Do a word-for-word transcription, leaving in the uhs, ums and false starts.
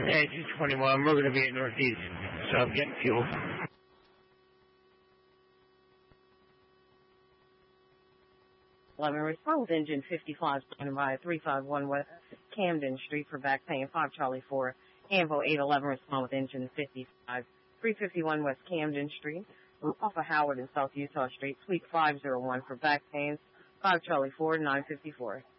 Yeah, two twenty-one. We're going to be in Northeast, so I'm getting fuel. eleven, respond with engine fifty-five, standing by three five one West Camden Street for back paying five Charlie four. Anvil eight eleven, respond with engine fifty-five, three fifty-one West Camden Street, off of Howard and South Utah Street, Suite five oh one for back paying five Charlie four, nine fifty-four.